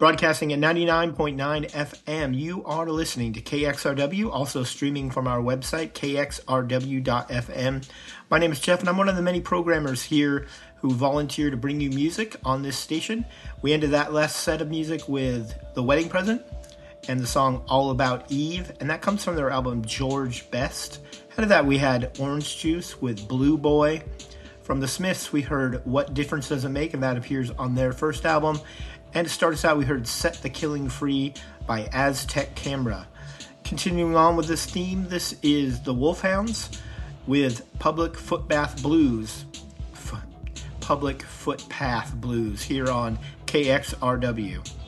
Broadcasting at 99.9 FM, you are listening to KXRW, also streaming from our website, kxrw.fm. My name is Jeff, and I'm one of the many programmers here who volunteer to bring you music on this station. We ended that last set of music with The Wedding Present and the song All About Eve, and that comes from their album George Best. Ahead of that, we had Orange Juice with Blue Boy. From the Smiths, we heard What Difference Does It Make, and that appears on their first album. And to start us out, we heard Set the Killing Free by Aztec Camera. Continuing on with this theme, this is the Wolfhounds with Public Footpath Blues. Public Footpath Blues here on KXRW.